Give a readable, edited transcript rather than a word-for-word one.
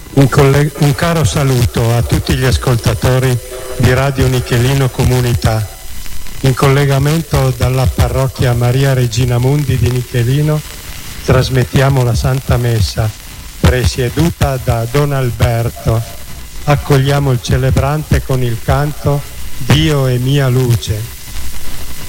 Un caro saluto a tutti gli ascoltatori di Radio Nichelino Comunità. In collegamento dalla parrocchia Maria Regina Mundi di Nichelino trasmettiamo la Santa Messa presieduta da Don Alberto. Accogliamo il celebrante con il canto Dio è mia luce.